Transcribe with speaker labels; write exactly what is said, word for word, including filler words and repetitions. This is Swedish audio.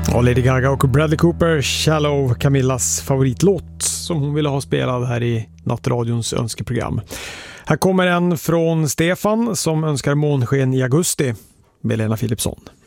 Speaker 1: Och Lady Gaga och Bradley Cooper, Shallow, Camillas favoritlåt som hon ville ha spelad här i Nattradions önskeprogram. Här kommer en från Stefan som önskar månsken i augusti med Lena Philipsson.